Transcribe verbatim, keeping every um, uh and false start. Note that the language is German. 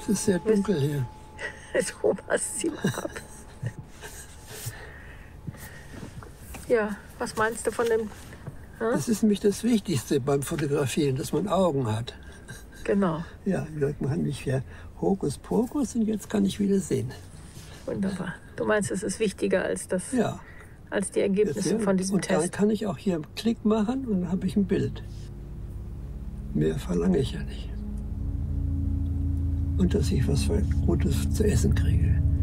Es ist sehr dunkel hier. Thomas, zieh mal ab. Ja, was meinst du von dem? Hm? Das ist nämlich das Wichtigste beim Fotografieren, dass man Augen hat. Genau. Ja, wie gesagt, man hat nicht mehr Hokuspokus und jetzt kann ich wieder sehen. Wunderbar. Du meinst, es ist wichtiger als, das, Ja. als die Ergebnisse Jetzt, ja. von diesem und Test? dann kann ich auch hier einen Klick machen und dann habe ich ein Bild. Mehr verlange ich ja nicht. Und dass ich was Gutes zu essen kriege.